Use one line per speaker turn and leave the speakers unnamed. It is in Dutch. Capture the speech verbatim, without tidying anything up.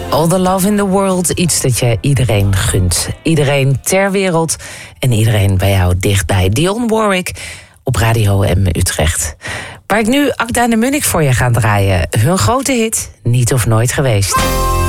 All the love in the world, iets dat je iedereen gunt. Iedereen ter wereld en iedereen bij jou dichtbij. Dionne Warwick op Radio M Utrecht. Waar ik nu Akda en de Munnik voor je ga draaien. Hun grote hit, Niet of Nooit Geweest.